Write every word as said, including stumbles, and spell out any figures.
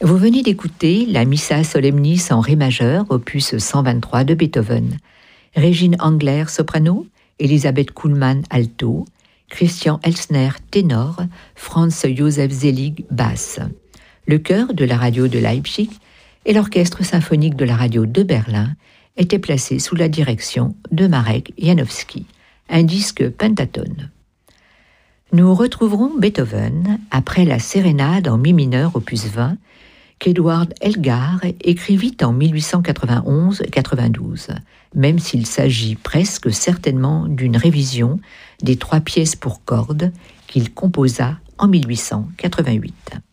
Vous venez d'écouter la Missa Solemnis en Ré majeur, opus cent vingt-trois de Beethoven. Régine Angler, soprano, Elisabeth Kuhlmann, alto, Christian Elsner, ténor, Franz Josef Selig, basse. Le chœur de la radio de Leipzig et l'orchestre symphonique de la radio de Berlin étaient placés sous la direction de Marek Janowski. Un disque pentatone. Nous retrouverons Beethoven après la sérénade en mi mineur opus vingt qu'Edward Elgar écrivit en dix-huit cent quatre-vingt-onze quatre-vingt-douze, même s'il s'agit presque certainement d'une révision des trois pièces pour cordes qu'il composa en dix-huit cent quatre-vingt-huit.